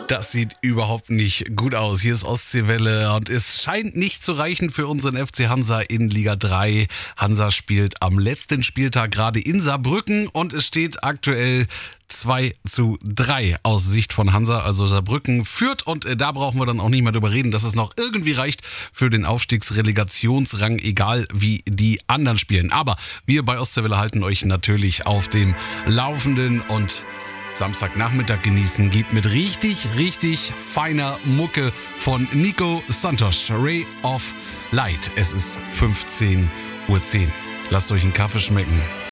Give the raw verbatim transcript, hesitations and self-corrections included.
Das sieht überhaupt nicht gut aus. Hier ist Ostseewelle und es scheint nicht zu reichen für unseren F C Hansa in Liga drei. Hansa spielt am letzten Spieltag gerade in Saarbrücken und es steht aktuell zwei zu drei aus Sicht von Hansa. Also Saarbrücken führt und äh, da brauchen wir dann auch nicht mehr drüber reden, dass es noch irgendwie reicht für den Aufstiegsrelegationsrang, egal wie die anderen spielen. Aber wir bei Ostseewelle halten euch natürlich auf dem Laufenden und Samstagnachmittag genießen geht mit richtig, richtig feiner Mucke von Nico Santos, Ray of Light. Es ist fünfzehn Uhr zehn. Lasst euch einen Kaffee schmecken.